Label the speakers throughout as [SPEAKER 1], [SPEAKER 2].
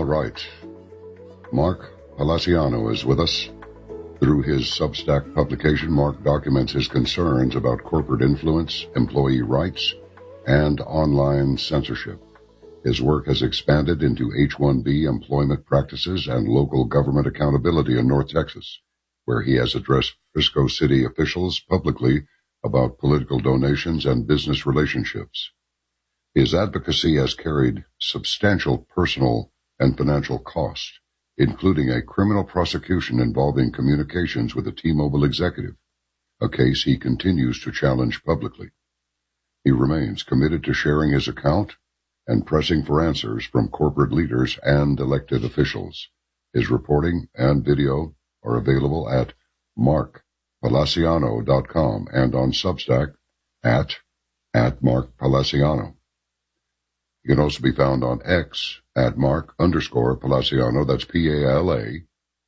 [SPEAKER 1] All right. Mark Palaciano is with us. Through his Substack publication, Mark documents his concerns about corporate influence, employee rights, and online censorship. His work has expanded into H-1B employment practices and local government accountability in North Texas, where he has addressed Frisco City officials publicly about political donations and business relationships. His advocacy has carried substantial personal and financial cost, including a criminal prosecution involving communications with a T-Mobile executive, a case he continues to challenge publicly. He remains committed to sharing his account and pressing for answers from corporate leaders and elected officials. His reporting and video are available at markpalaciano.com and on Substack at Mark Palaciano. You can also be found on X at Mark_Palaciano. That's Palaciano,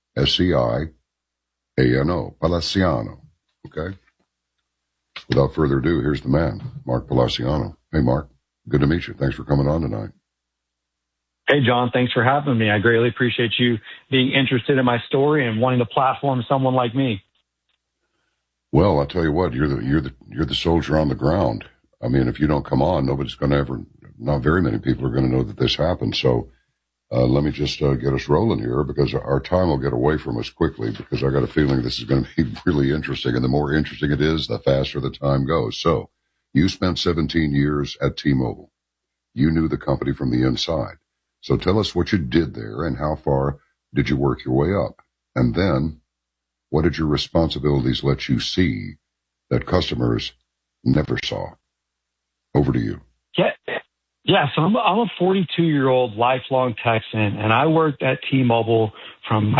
[SPEAKER 1] Palaciano. Okay? Without further ado, here's the man, Mark Palaciano. Hey, Mark. Good to meet you. Thanks for coming on tonight.
[SPEAKER 2] Hey, John. Thanks for having me. I greatly appreciate you being interested in my story and wanting to platform someone like me.
[SPEAKER 1] Well, I'll tell you what. You're the soldier on the ground. I mean, if you don't come on, nobody's going to ever. Not very many people are going to know that this happened. So let me just get us rolling here, because our time will get away from us quickly, because I got a feeling this is going to be really interesting. And the more interesting it is, the faster the time goes. So you spent 17 years at T-Mobile. You knew the company from the inside. So tell us what you did there and how far did you work your way up? And then what did your responsibilities let you see that customers never saw? Over to you.
[SPEAKER 2] Yeah, so I'm a 42-year-old lifelong Texan, and I worked at T-Mobile from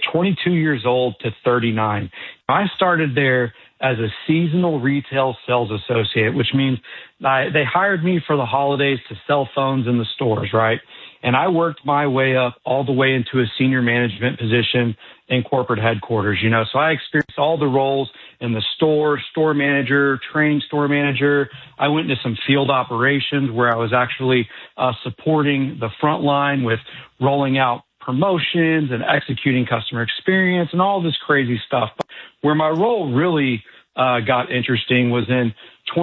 [SPEAKER 2] 22 years old to 39. I started there as a seasonal retail sales associate, which means they hired me for the holidays to sell phones in the stores, right? And I worked my way up all the way into a senior management position in corporate headquarters, So I experienced all the roles in the store manager, trained store manager. I went into some field operations where I was actually supporting the front line with rolling out promotions and executing customer experience and all this crazy stuff. Where my role really got interesting was in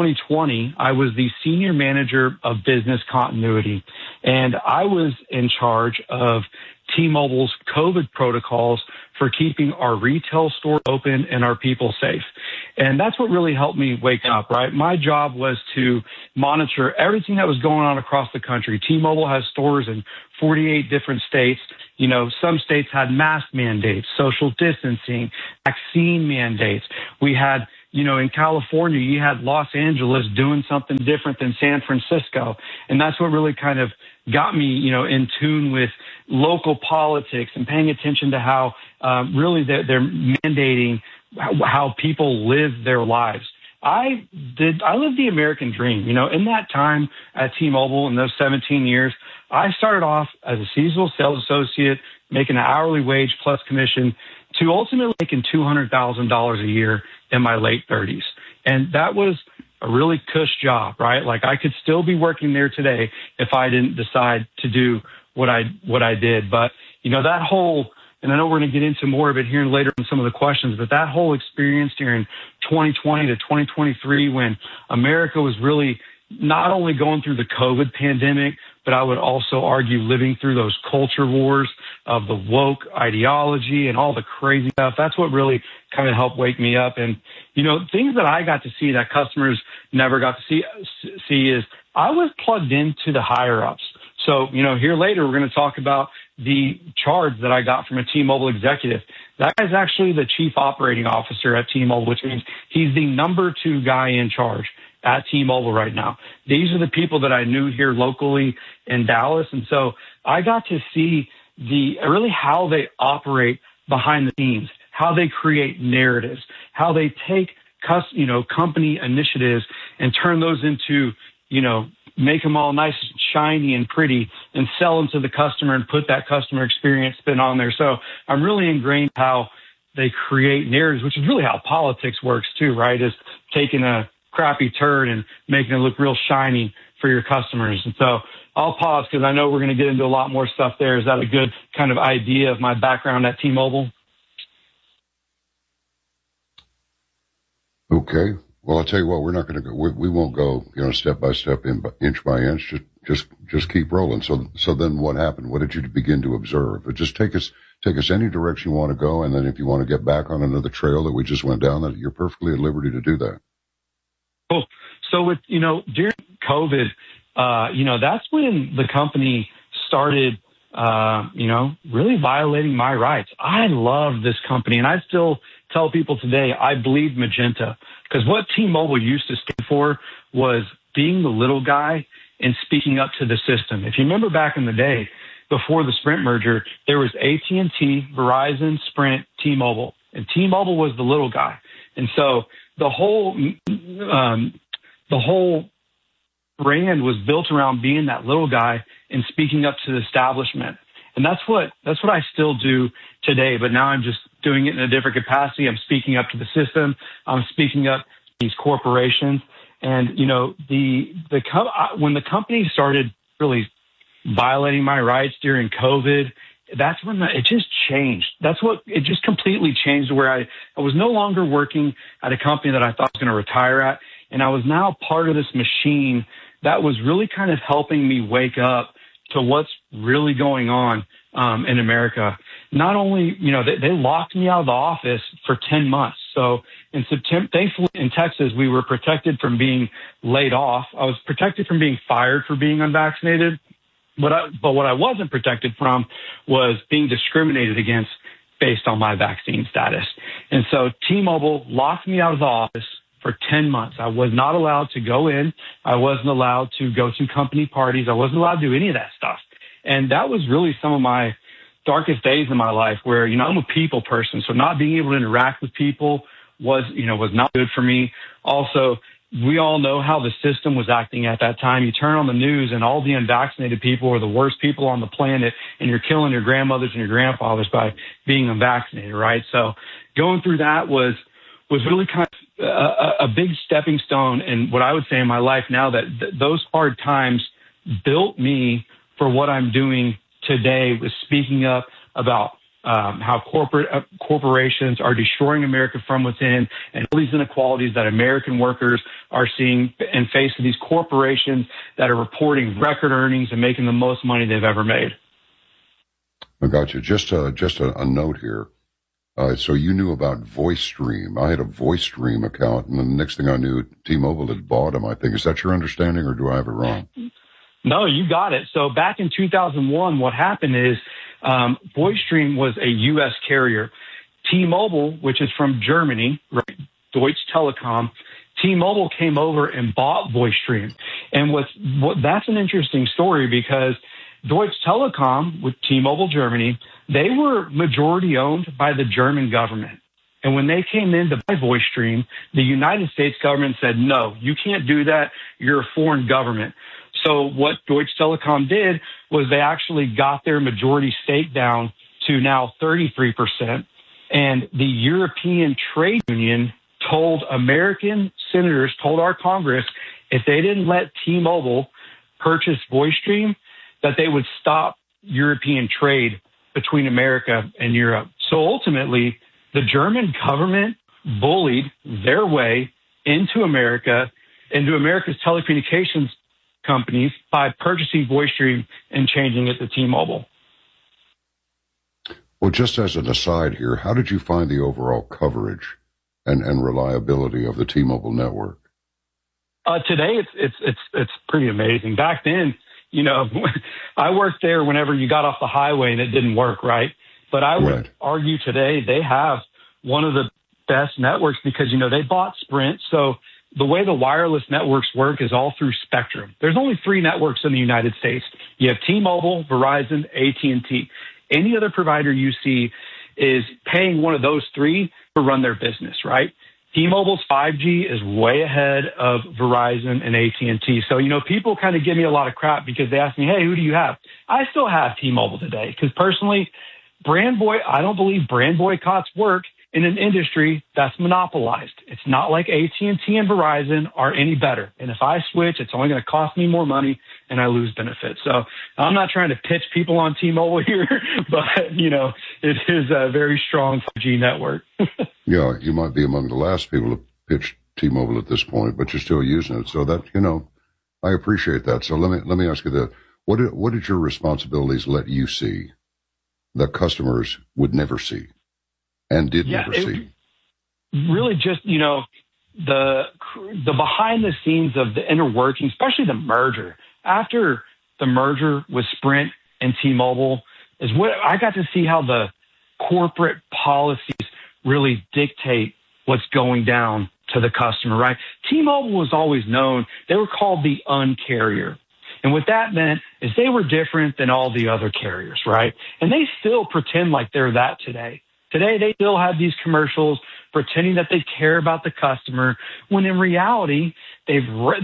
[SPEAKER 2] 2020. I was the senior manager of business continuity, and I was in charge of T-Mobile's COVID protocols for keeping our retail store open and our people safe. And that's what really helped me wake up, right? My job was to monitor everything that was going on across the country. T-Mobile has stores in 48 different states. Some states had mask mandates, social distancing, vaccine mandates. We had, in California, you had Los Angeles doing something different than San Francisco. And that's what really kind of got me, in tune with local politics and paying attention to how really they're mandating how people live their lives. I lived the American dream. In that time at T-Mobile, in those 17 years, I started off as a seasonal sales associate, making an hourly wage plus commission, to ultimately making $200,000 a year in my late 30s. And that was a really cush job, right? Like, I could still be working there today if I didn't decide to do what I did. But, that whole, and I know we're going to get into more of it here later in some of the questions, but that whole experience during 2020 to 2023, when America was really not only going through the COVID pandemic, but I would also argue living through those culture wars of the woke ideology and all the crazy stuff. That's what really kind of helped wake me up. And, things that I got to see that customers never got to see is I was plugged into the higher ups. So, here later, we're going to talk about the charge that I got from a T-Mobile executive. That guy's actually the chief operating officer at T-Mobile, which means he's the number 2 guy in charge at T-Mobile right now. These are the people that I knew here locally in Dallas. And so I got to see really how they operate behind the scenes, how they create narratives, how they take, company initiatives and turn those into, make them all nice and shiny and pretty and sell them to the customer and put that customer experience spin on there. So I'm really ingrained how they create narratives, which is really how politics works too, right? Is taking a crappy turd and making it look real shiny for your customers. And so I'll pause because I know we're going to get into a lot more stuff there. Is that a good kind of idea of my background at T-Mobile?
[SPEAKER 1] Okay. Well, I'll tell you what, we're not going to go, we won't go, step by step, inch by inch, just keep rolling. So then what happened? What did you begin to observe? But just take us any direction you want to go. And then if you want to get back on another trail that we just went down, that you're perfectly at liberty to do that.
[SPEAKER 2] Cool. So with, during COVID, that's when the company started, really violating my rights. I love this company, and I still tell people today I bleed magenta, because what T-Mobile used to stand for was being the little guy and speaking up to the system. If you remember back in the day, before the Sprint merger, there was AT&T, Verizon, Sprint, T-Mobile, and T-Mobile was the little guy. And so the whole brand was built around being that little guy and speaking up to the establishment. And that's what I still do today. But now I'm just doing it in a different capacity. I'm speaking up to the system. I'm speaking up to these corporations. And, when the company started really violating my rights during COVID, that's when it just changed. It just completely changed, where I was no longer working at a company that I thought I was going to retire at. And I was now part of this machine that was really kind of helping me wake up to what's really going on in America. Not only, they locked me out of the office for 10 months. So in September, thankfully in Texas, we were protected from being laid off. I was protected from being fired for being unvaccinated. But what I wasn't protected from was being discriminated against based on my vaccine status. And so T-Mobile locked me out of the office for 10 months. I was not allowed to go in. I wasn't allowed to go to company parties. I wasn't allowed to do any of that stuff. And that was really some of my darkest days in my life, where, I'm a people person. So not being able to interact with people was not good for me. Also, we all know how the system was acting at that time. You turn on the news and all the unvaccinated people are the worst people on the planet, and you're killing your grandmothers and your grandfathers by being unvaccinated, right? So going through that was really kind of a big stepping stone in what I would say in my life now, that those hard times built me for what I'm doing today, with speaking up about how corporations are destroying America from within, and all these inequalities that American workers are seeing in face of these corporations that are reporting record earnings and making the most money they've ever made.
[SPEAKER 1] I got you. Just a note here. So you knew about VoiceStream. I had a VoiceStream account, and the next thing I knew, T-Mobile had bought them, I think. Is that your understanding, or do I have it wrong?
[SPEAKER 2] No, you got it. So back in 2001, what happened is VoiceStream was a U.S. carrier. T-Mobile, which is from Germany, right, Deutsche Telekom, T-Mobile came over and bought VoiceStream. And that's an interesting story, because Deutsche Telekom, with T-Mobile Germany, they were majority owned by the German government. And when they came in to buy VoiceStream, the United States government said, no, you can't do that. You're a foreign government. So what Deutsche Telekom did was they actually got their majority stake down to now 33%. And the European Trade Union told American senators, told our Congress, if they didn't let T-Mobile purchase VoiceStream, that they would stop European trade between America and Europe. So ultimately, the German government bullied their way into America, into America's telecommunications companies, by purchasing VoiceStream and changing it to T-Mobile.
[SPEAKER 1] Well, just as an aside here, how did you find the overall coverage and reliability of the T-Mobile network?
[SPEAKER 2] Today, it's pretty amazing. Back then, I worked there whenever you got off the highway and it didn't work, right? But I would argue today they have one of the best networks, because, they bought Sprint. So the way the wireless networks work is all through Spectrum. There's only 3 networks in the United States. You have T-Mobile, Verizon, AT&T. Any other provider you see is paying one of those 3 to run their business, right? T-Mobile's 5G is way ahead of Verizon and AT&T. So, people kind of give me a lot of crap because they ask me, hey, who do you have? I still have T-Mobile today, because personally, I don't believe brand boycotts work in an industry that's monopolized. It's not like AT&T and Verizon are any better. And if I switch, it's only going to cost me more money and I lose benefits. So I'm not trying to pitch people on T-Mobile here, but, you know, it is a very strong 5G network.
[SPEAKER 1] Yeah, you might be among the last people to pitch T-Mobile at this point, but you're still using it. So that, you know, I appreciate that. So let me ask you that. What did your responsibilities let you see that customers would never see and did never see?
[SPEAKER 2] Really just, you know, the behind the scenes of the inner working, especially the merger. After the merger with Sprint and T-Mobile is what I got to see how the corporate policies really dictate what's going down to the customer, right? T-Mobile was always known, they were called the Un-carrier. And what that meant is they were different than all the other carriers, right? And they still pretend like they're that today. Today, they still have these commercials pretending that they care about the customer, when in reality, they've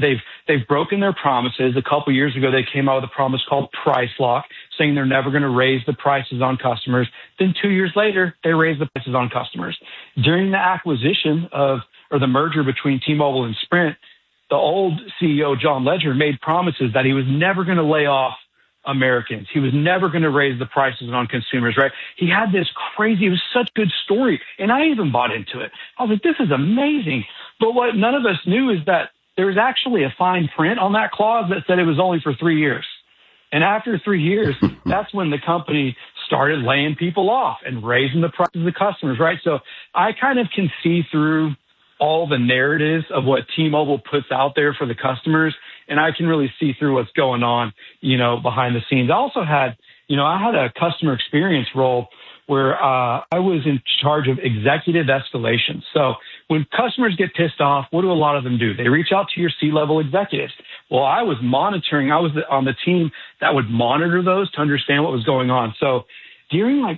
[SPEAKER 2] broken their promises. A couple of years ago, they came out with a promise called Price Lock, saying they're never going to raise the prices on customers. Then 2 years later, they raised the prices on customers. During the acquisition or the merger between T-Mobile and Sprint, the old CEO, John Ledger, made promises that he was never going to lay off Americans. He was never going to raise the prices on consumers, right? He had this crazy, it was such a good story. And I even bought into it. I was like, this is amazing. But what none of us knew is that there was actually a fine print on that clause that said it was only for 3 years. And after 3 years, that's when the company started laying people off and raising the prices of the customers, right? So I kind of can see through all the narratives of what T-Mobile puts out there for the customers, and I can really see through what's going on, you know, behind the scenes. I also had, you know, I had a customer experience role where I was in charge of executive escalation. So when customers get pissed off, what do a lot of them do? They reach out to your C-level executives. Well, I was monitoring. I was on the team that would monitor those to understand what was going on. So during like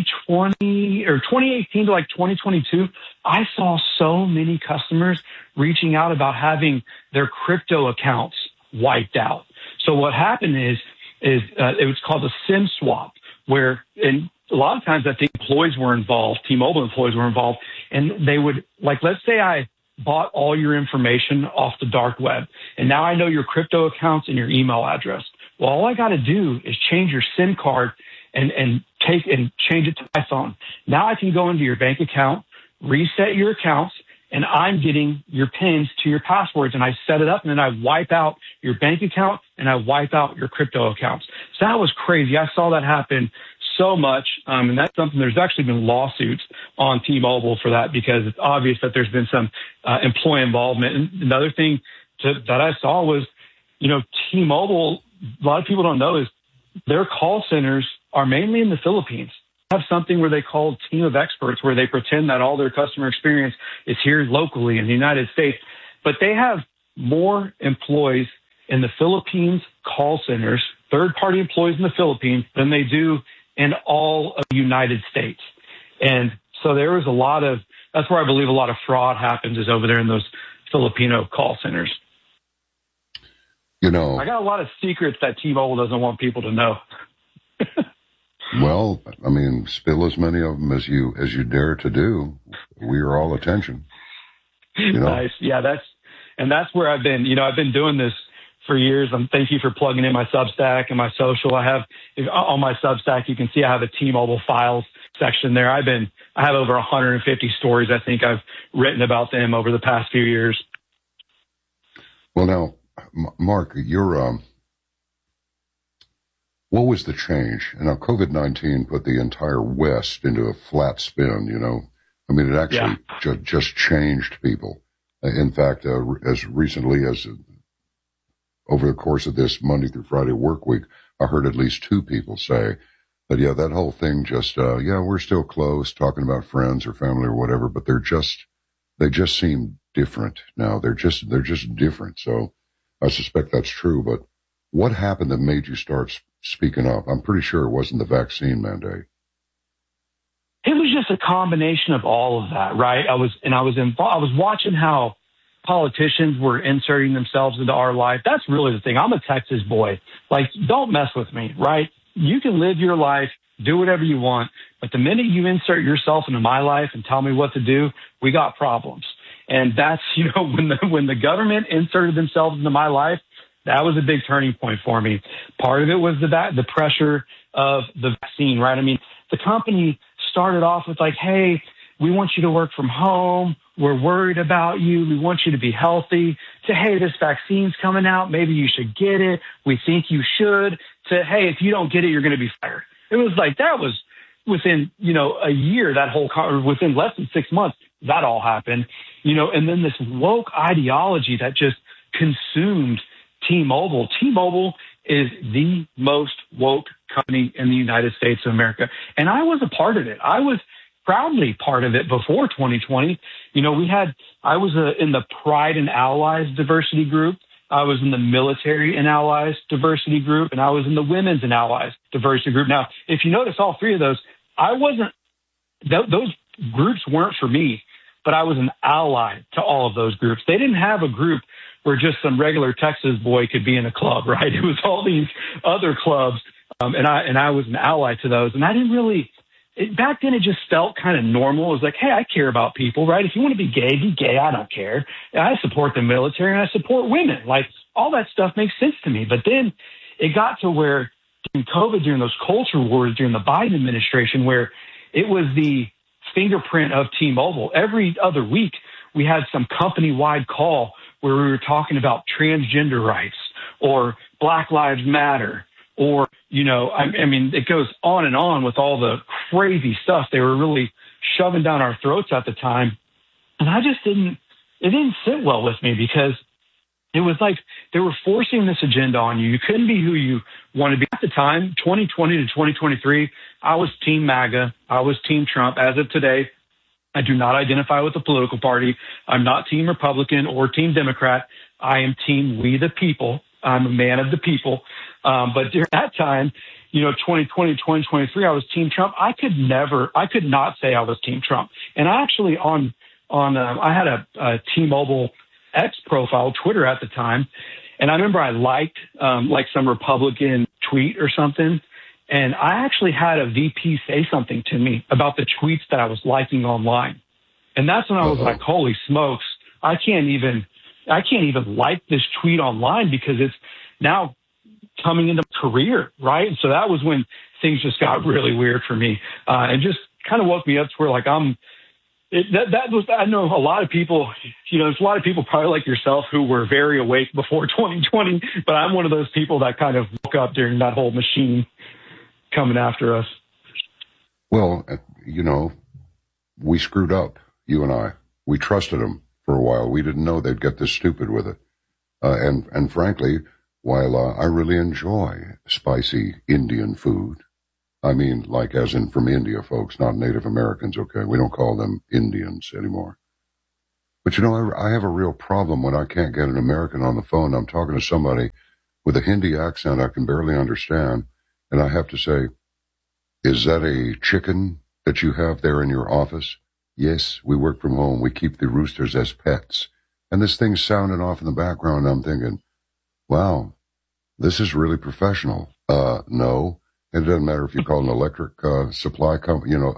[SPEAKER 2] 2020 or 2018 to like 2022, I saw so many customers reaching out about having their crypto accounts wiped out. So what happened is it was called a SIM swap, where in a lot of times I think employees were involved, T-Mobile employees were involved, and they would, like, let's say I bought all your information off the dark web, and now I know your crypto accounts and your email address. Well, all I got to do is change your SIM card and change it to my phone. Now I can go into your bank account, reset your accounts, and I'm getting your PINs to your passwords, and I set it up, and then I wipe out your bank account, and I wipe out your crypto accounts. So that was crazy. I saw that happen so much, and that's something, there's actually been lawsuits on T-Mobile for that, because it's obvious that there's been some employee involvement. And another thing that I saw was, you know, T-Mobile, a lot of people don't know, is their call centers are mainly in the Philippines. They have something where they call Team of Experts, where they pretend that all their customer experience is here locally in the United States. But they have more employees in the Philippines call centers, third-party employees in the Philippines, than they do in all of the United States. And so there was that's where I believe a lot of fraud happens, is over there in those Filipino call centers.
[SPEAKER 1] You know,
[SPEAKER 2] I got a lot of secrets that T-Mobile doesn't want people to know.
[SPEAKER 1] Well, I mean, spill as many of them as you dare to do. We are all attention. You know? Nice.
[SPEAKER 2] Yeah, that's where I've been. You know, I've been doing this for years. Thank you for plugging in my Substack and my social. I have on my Substack, you can see I have a T-Mobile files section there. I have over 150 stories I think I've written about them over the past few years.
[SPEAKER 1] Well, now, Mark, what was the change? And now COVID-19 put the entire West into a flat spin, you know. I mean, it actually just changed people. In fact, as recently as over the course of this Monday through Friday work week, I heard at least 2 people say that, yeah, that whole thing just, we're still close, talking about friends or family or whatever, but they just seem different now. They're just different. So I suspect that's true. But what happened that made you start speaking up? I'm pretty sure it wasn't the vaccine mandate.
[SPEAKER 2] It was just a combination of all of that, right? I was watching how politicians were inserting themselves into our life. That's really the thing. I'm a Texas boy. Like, don't mess with me, right? You can live your life, do whatever you want, but the minute you insert yourself into my life and tell me what to do, we got problems. And that's, you know, when the government inserted themselves into my life, That was a big turning point for me. Part of it was the pressure of the vaccine, right? I mean, the company started off with like, hey, we want you to work from home. We're worried about you. We want you to be healthy. To, hey, this vaccine's coming out. Maybe you should get it. We think you should. To, hey, if you don't get it, you're going to be fired. It was like that was within, a year, within less than 6 months, that all happened, and then this woke ideology that just consumed T-Mobile. T-Mobile is the most woke company in the United States of America. And I was a part of it. I was proudly part of it before 2020. I was in the Pride and Allies diversity group. I was in the Military and Allies diversity group, and I was in the Women's and Allies diversity group. Now, if you notice all three of those, those groups weren't for me, but I was an ally to all of those groups. They didn't have a group where just some regular Texas boy could be in a club, right? It was all these other clubs, and I was an ally to those. And I didn't really, back then it just felt kind of normal. It was like, hey, I care about people, right? If you want to be gay, I don't care. I support the military and I support women. Like, all that stuff makes sense to me. But then it got to where during COVID, during those culture wars, during the Biden administration, where it was the fingerprint of T-Mobile. Every other week, we had some company-wide call where we were talking about transgender rights or Black Lives Matter or, I mean, it goes on and on with all the crazy stuff they were really shoving down our throats at the time. And it didn't sit well with me because it was like they were forcing this agenda on you. You couldn't be who you want to be. At the time, 2020 to 2023, I was Team MAGA. I was Team Trump. As of today, I do not identify with a political party. I'm not Team Republican or Team Democrat. I am Team We the People. I'm a man of the people. But during that time, 2020, 2023, I was Team Trump. I could not say I was Team Trump. And I actually I had a T-Mobile X profile, Twitter at the time. And I remember I liked some Republican tweet or something. And I actually had a VP say something to me about the tweets that I was liking online. And that's when I was like, holy smokes, I can't even like this tweet online because it's now coming into my career, right? And so that was when things just got really weird for me, and just kind of woke me up to where like I know a lot of people, there's a lot of people probably like yourself who were very awake before 2020, but I'm one of those people that kind of woke up during that whole machine coming after us.
[SPEAKER 1] Well, we screwed up, you and I. We trusted them for a while. We didn't know they'd get this stupid with it. And frankly, while I really enjoy spicy Indian food, I mean, like as in from India, folks, not Native Americans, okay? We don't call them Indians anymore. But I have a real problem when I can't get an American on the phone. I'm talking to somebody with a Hindi accent I can barely understand, and I have to say, is that a chicken that you have there in your office? Yes, we work from home. We keep the roosters as pets. And this thing's sounding off in the background, and I'm thinking, wow, this is really professional. No. It doesn't matter if you call an electric supply company, an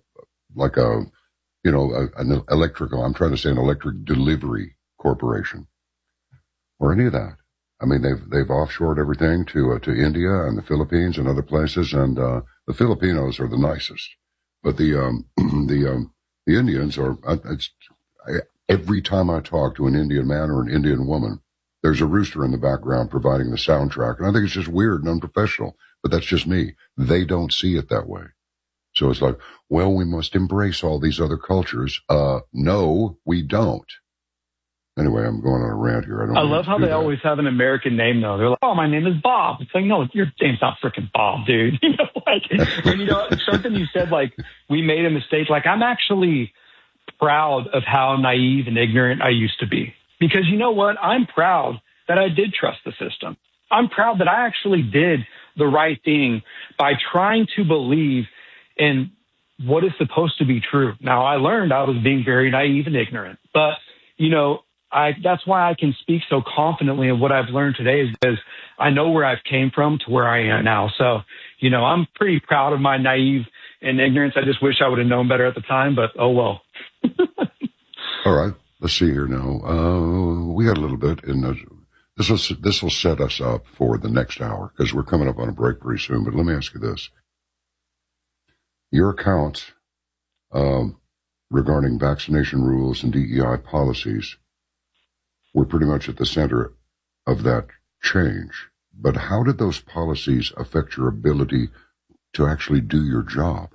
[SPEAKER 1] electrical, I'm trying to say an electric delivery corporation or any of that. I mean, they've offshored everything to India and the Philippines and other places, and the Filipinos are the nicest, but the Indians are. Every time I talk to an Indian man or an Indian woman, there's a rooster in the background providing the soundtrack, and I think it's just weird and unprofessional. But that's just me. They don't see it that way. So it's like, well, we must embrace all these other cultures. No, we don't. Anyway, I'm going on a rant here.
[SPEAKER 2] I love how they always have an American name, though. They're like, oh, my name is Bob. It's like, no, your name's not freaking Bob, dude. Something you said, like, we made a mistake. Like, I'm actually proud of how naive and ignorant I used to be. Because you know what? I'm proud that I did trust the system. I'm proud that I actually did the right thing by trying to believe in what is supposed to be true. Now, I learned I was being very naive and ignorant, but, that's why I can speak so confidently of what I've learned today is because I know where I've came from to where I am now. So, I'm pretty proud of my naive and ignorance. I just wish I would have known better at the time, but oh well.
[SPEAKER 1] All right. Let's see here now. We got a little bit in This will set us up for the next hour because we're coming up on a break pretty soon. But let me ask you this. Your account regarding vaccination rules and DEI policies were pretty much at the center of that change. But how did those policies affect your ability to actually do your job?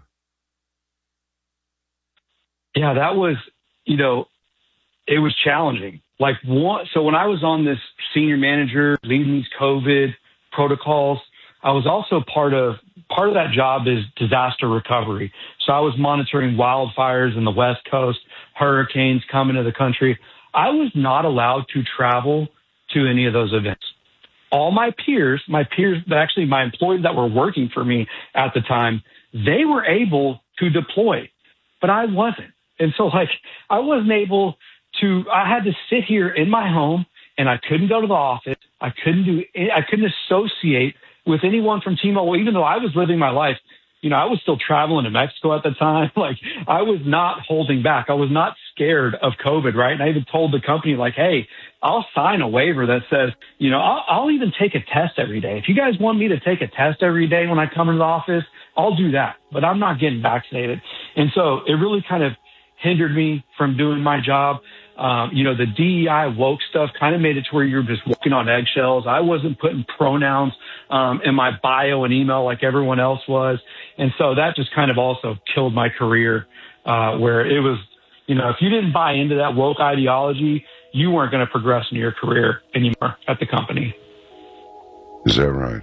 [SPEAKER 2] Yeah, that was, it was challenging. So when I was on this senior manager leading these COVID protocols, I was also part of that job is disaster recovery. So I was monitoring wildfires in the West Coast, hurricanes coming to the country. I was not allowed to travel to any of those events. All my peers, actually my employees that were working for me at the time, they were able to deploy, but I wasn't. And so I wasn't able to, I had to sit here in my home and I couldn't go to the office. I couldn't associate with anyone from T-Mobile, even though I was living my life. I was still traveling to Mexico at the time. I was not holding back. I was not scared of COVID, right? And I even told the company, hey, I'll sign a waiver that says, I'll even take a test every day. If you guys want me to take a test every day when I come into the office, I'll do that. But I'm not getting vaccinated. And so it really kind of hindered me from doing my job. The DEI woke stuff kind of made it to where you're just walking on eggshells. I wasn't putting pronouns in my bio and email like everyone else was. And so that just kind of also killed my career, where it was, if you didn't buy into that woke ideology, you weren't going to progress in your career anymore at the company.
[SPEAKER 1] Is that right?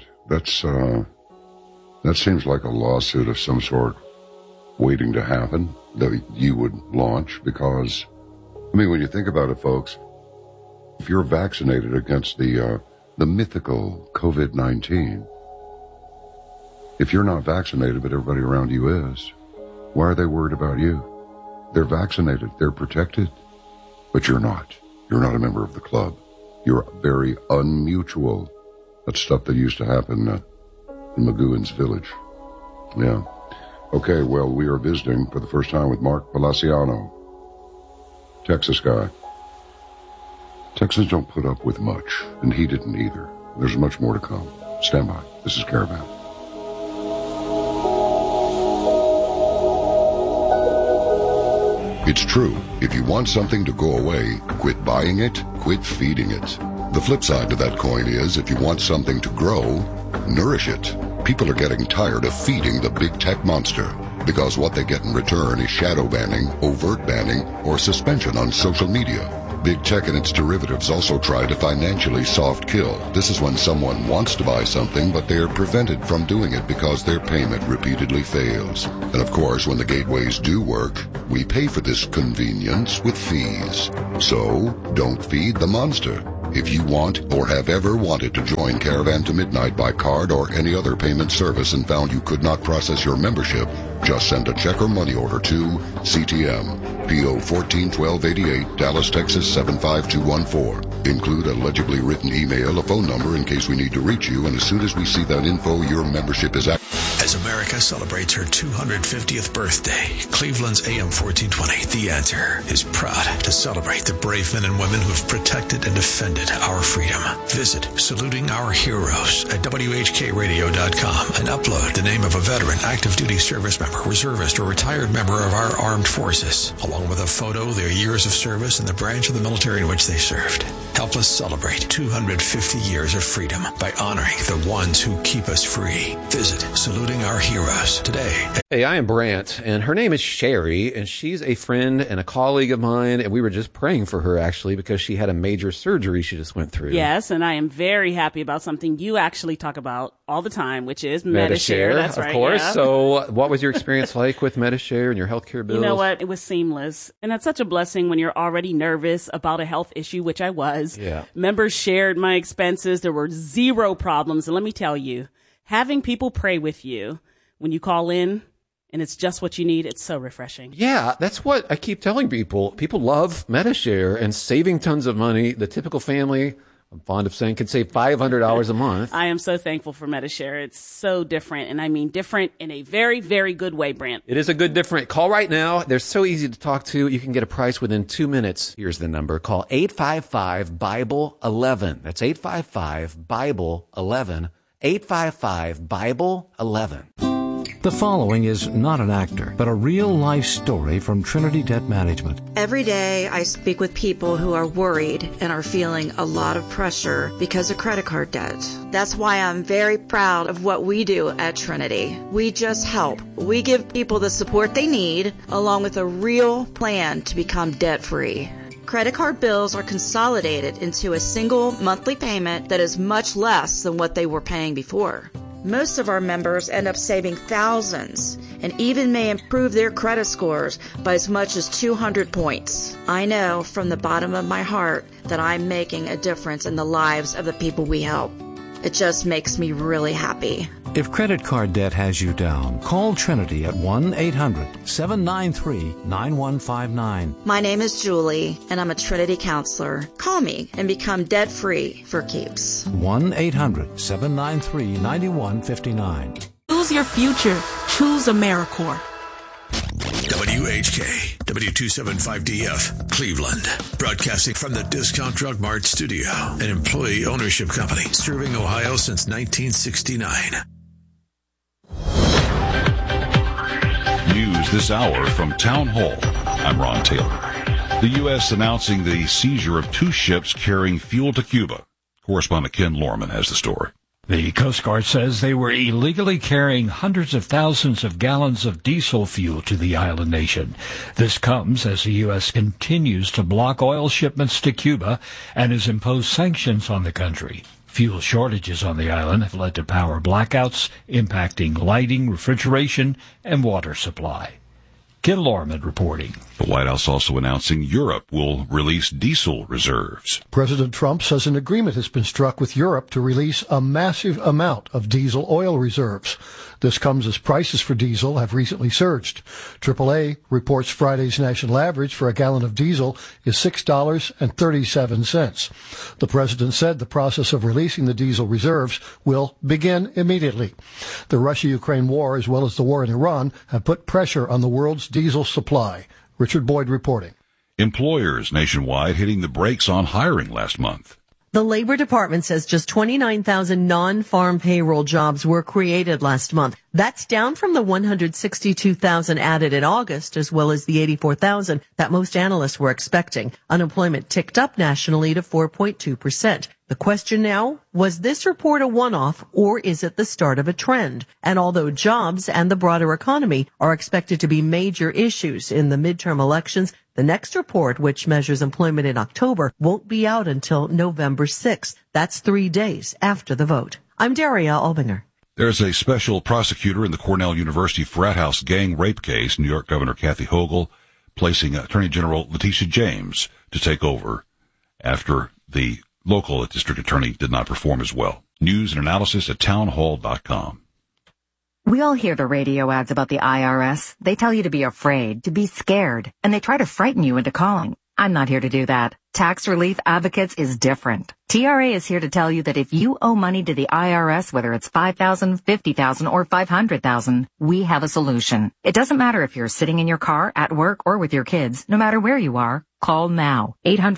[SPEAKER 1] That seems like a lawsuit of some sort waiting to happen that you would launch because, when you think about it, folks, if you're vaccinated against the mythical COVID-19, if you're not vaccinated but everybody around you is, why are they worried about you? They're vaccinated. They're protected. But you're not. You're not a member of the club. You're very unmutual. That's stuff that used to happen in McGowan's Village. Yeah. Okay, well, we are visiting for the first time with Mark Palaciano, Texas guy. Texans don't put up with much, and he didn't either. There's much more to come. Stand by. This is Caravan. It's true. If you want something to go away, quit buying it, quit feeding it. The flip side to that coin is if you want something to grow, nourish it. People are getting tired of feeding the big tech monster because what they get in return is shadow banning, overt banning, or suspension on social media. Big tech and its derivatives also try to financially soft kill. This is when someone wants to buy something, but they're prevented from doing it because their payment repeatedly fails. And of course, when the gateways do work, we pay for this convenience with fees. So, don't feed the monster. If you want or have ever wanted to join Caravan to Midnight by card or any other payment service and found you could not process your membership, just send a check or money order to CTM, P.O. 141288, Dallas, Texas 75214. Include a legibly written email, a phone number in case we need to reach you, and as soon as we see that info, your membership is active.
[SPEAKER 3] As America celebrates her 250th birthday, Cleveland's AM 1420, The Answer, is proud to celebrate the brave men and women who have protected and defended our freedom. Visit Saluting Our Heroes at WHKRadio.com and upload the name of a veteran, active duty service member, reservist, or retired member of our armed forces, along with a photo, their years of service, and the branch of the military in which they served. Help us celebrate 250 years of freedom by honoring the ones who keep us free. Visit Saluting Our Heroes today.
[SPEAKER 4] Hey, I am Brant, and her name is Sherry, and she's a friend and a colleague of mine, and we were just praying for her, actually, because she had a major surgery she just went through.
[SPEAKER 5] Yes, and I am very happy about something you actually talk about all the time, which is Medi-Share. That's right,
[SPEAKER 4] of course.
[SPEAKER 5] Yeah.
[SPEAKER 4] So what was your experience like with Medi-Share and your healthcare bills?
[SPEAKER 5] You know what? It was seamless. And that's such a blessing when you're already nervous about a health issue, which I was.
[SPEAKER 4] Yeah.
[SPEAKER 5] Members shared my expenses. There were zero problems. And let me tell you, having people pray with you when you call in and it's just what you need, it's so refreshing.
[SPEAKER 4] Yeah, that's what I keep telling people. People love Medi-Share and saving tons of money. The typical family I'm fond of saying can save $500 a month.
[SPEAKER 5] I am so thankful for Medi-Share. It's so different, and I mean different in a very, very good way, Brent.
[SPEAKER 4] It is a good different. Call right now. They're so easy to talk to. You can get a price within 2 minutes. Here's the number. Call 855-BIBLE-11. That's 855-BIBLE-11. 855-BIBLE-11.
[SPEAKER 6] The following is not an actor, but a real-life story from Trinity Debt Management.
[SPEAKER 7] Every day I speak with people who are worried and are feeling a lot of pressure because of credit card debt. That's why I'm very proud of what we do at Trinity. We just help. We give people the support they need, along with a real plan to become debt-free. Credit card bills are consolidated into a single monthly payment that is much less than what they were paying before. Most of our members end up saving thousands and even may improve their credit scores by as much as 200 points. I know from the bottom of my heart that I'm making a difference in the lives of the people we help. It just makes me really happy.
[SPEAKER 6] If credit card debt has you down, call Trinity at 1-800-793-9159.
[SPEAKER 7] My name is Julie, and I'm a Trinity counselor. Call me and become debt-free for keeps.
[SPEAKER 6] 1-800-793-9159.
[SPEAKER 8] Choose your future. Choose AmeriCorps.
[SPEAKER 3] WHK, W275DF, Cleveland. Broadcasting from the Discount Drug Mart studio, an employee ownership company serving Ohio since 1969.
[SPEAKER 9] News this hour from Town Hall. I'm Ron Taylor. The U.S. announcing the seizure of 2 ships carrying fuel to Cuba. Correspondent Ken Lorman has the story.
[SPEAKER 10] The Coast Guard says they were illegally carrying hundreds of thousands of gallons of diesel fuel to the island nation. This comes as the U.S. continues to block oil shipments to Cuba and has imposed sanctions on the country. Fuel shortages on the island have led to power blackouts, impacting lighting, refrigeration, and water supply. Ken Lorman reporting.
[SPEAKER 9] The White House also announcing Europe will release diesel reserves.
[SPEAKER 11] President Trump says an agreement has been struck with Europe to release a massive amount of diesel oil reserves. This comes as prices for diesel have recently surged. AAA reports Friday's national average for a gallon of diesel is $6.37. The president said the process of releasing the diesel reserves will begin immediately. The Russia-Ukraine war, as well as the war in Iran, have put pressure on the world's diesel supply. Richard Boyd reporting.
[SPEAKER 9] Employers nationwide hitting the brakes on hiring last month.
[SPEAKER 12] The Labor Department says just 29,000 non-farm payroll jobs were created last month. That's down from the 162,000 added in August, as well as the 84,000 that most analysts were expecting. Unemployment ticked up nationally to 4.2%. The question now, was this report a one-off or is it the start of a trend? And although jobs and the broader economy are expected to be major issues in the midterm elections, the next report, which measures employment in October, won't be out until November 6th. That's 3 days after the vote. I'm Daria Albinger.
[SPEAKER 9] There's a special prosecutor in the Cornell University frat house gang rape case. New York Governor Kathy Hochul placing Attorney General Letitia James to take over after the local district attorney did not perform as well. News and analysis at townhall.com.
[SPEAKER 13] We all hear the radio ads about the IRS. They tell you to be afraid, to be scared, and they try to frighten you into calling. I'm not here to do that. Tax Relief Advocates is different. TRA is here to tell you that if you owe money to the IRS, whether it's $5,000, $50,000, or $500,000, we have a solution. It doesn't matter if you're sitting in your car, at work, or with your kids. No matter where you are, call now.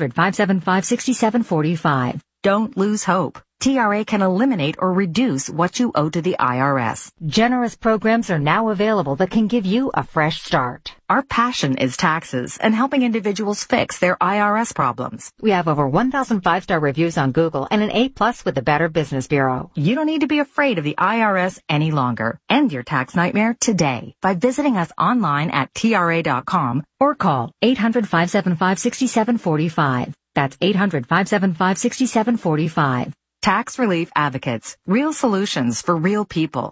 [SPEAKER 13] 800-575-6745. Don't lose hope. TRA can eliminate or reduce what you owe to the IRS.
[SPEAKER 14] Generous programs are now available that can give you a fresh start.
[SPEAKER 13] Our passion is taxes and helping individuals fix their IRS problems.
[SPEAKER 14] We have over 1,000 5-star reviews on Google and an A+ with the Better Business Bureau.
[SPEAKER 13] You don't need to be afraid of the IRS any longer. End your tax nightmare today by visiting us online at TRA.com or call 800-575-6745. That's 800-575-6745. Tax Relief Advocates. Real solutions for real people.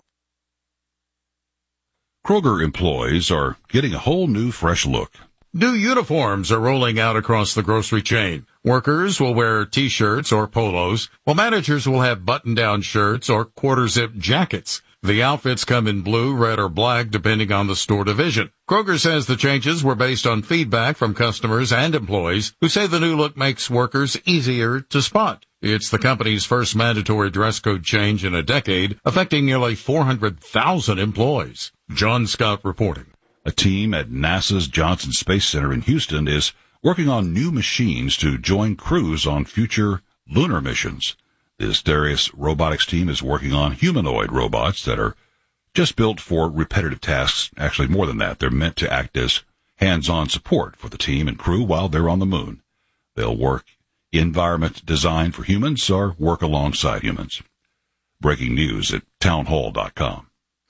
[SPEAKER 9] Kroger employees are getting a whole new, fresh look.
[SPEAKER 15] New uniforms are rolling out across the grocery chain. Workers will wear T-shirts or polos, while managers will have button-down shirts or quarter-zip jackets. The outfits come in blue, red, or black, depending on the store division. Kroger says the changes were based on feedback from customers and employees who say the new look makes workers easier to spot. It's the company's first mandatory dress code change in a decade, affecting nearly 400,000 employees. John Scott reporting.
[SPEAKER 9] A team at NASA's Johnson Space Center in Houston is working on new machines to join crews on future lunar missions. This Darius robotics team is working on humanoid robots that are just built for repetitive tasks. Actually, more than that, they're meant to act as hands-on support for the team and crew while they're on the moon. They'll work environment designed for humans or work alongside humans. Breaking news at townhall.com.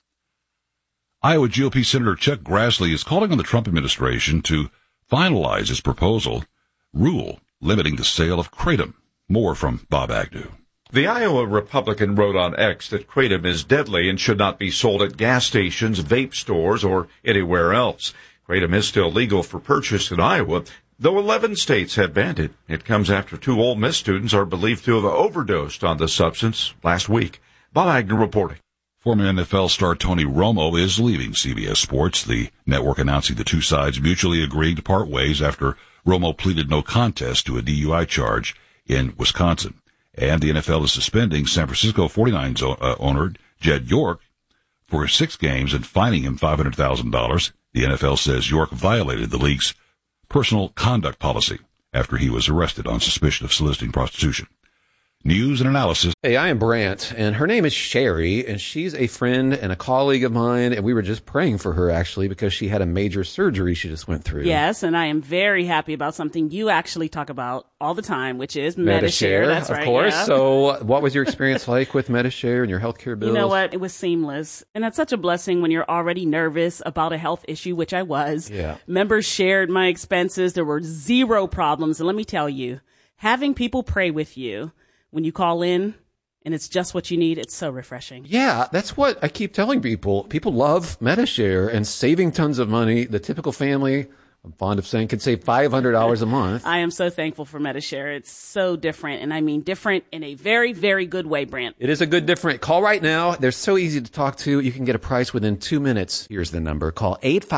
[SPEAKER 9] Iowa GOP Senator Chuck Grassley is calling on the Trump administration to finalize his proposal rule limiting the sale of kratom. More from Bob Agnew.
[SPEAKER 16] The Iowa Republican wrote on X that kratom is deadly and should not be sold at gas stations, vape stores, or anywhere else. Kratom is still legal for purchase in Iowa, though 11 states have banned it. It comes after 2 Ole Miss students are believed to have overdosed on the substance last week. Bob Agnew reporting.
[SPEAKER 9] Former NFL star Tony Romo is leaving CBS Sports, the network announcing the two sides mutually agreed to part ways after Romo pleaded no contest to a DUI charge in Wisconsin. And the NFL is suspending San Francisco 49ers owner Jed York for 6 games and fining him $500,000. The NFL says York violated the league's personal conduct policy after he was arrested on suspicion of soliciting prostitution. News and analysis.
[SPEAKER 4] Hey, I am Brant, and her name is Sherry, and she's a friend and a colleague of mine, and we were just praying for her, actually, because she had a major surgery she just went through.
[SPEAKER 5] Yes, and I am very happy about something you actually talk about all the time, which is Medi-Share. That's right,
[SPEAKER 4] of course.
[SPEAKER 5] Yeah.
[SPEAKER 4] So what was your experience like with Medi-Share and your healthcare bills?
[SPEAKER 5] You know what? It was seamless. And that's such a blessing when you're already nervous about a health issue, which I was.
[SPEAKER 4] Yeah.
[SPEAKER 5] Members shared my expenses. There were 0 problems. And let me tell you, having people pray with you when you call in and it's just what you need, it's so refreshing.
[SPEAKER 4] Yeah, that's what I keep telling people. People love Medi-Share and saving tons of money. The typical family, I'm fond of saying, can save $500 a month.
[SPEAKER 5] I am so thankful for Medi-Share. It's so different, and I mean different in a very, very good way, Brant.
[SPEAKER 4] It is a good different. Call right now. They're so easy to talk to. You can get a price within 2 minutes. Here's the number. Call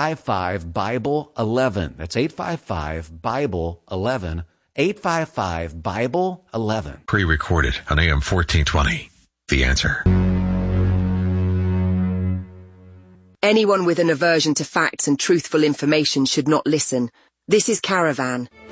[SPEAKER 4] 855-BIBLE-11. That's 855-BIBLE-11. 855-BIBLE-11.
[SPEAKER 3] Pre-recorded on AM 1420. The Answer.
[SPEAKER 17] Anyone with an aversion to facts and truthful information should not listen. This is Caravan,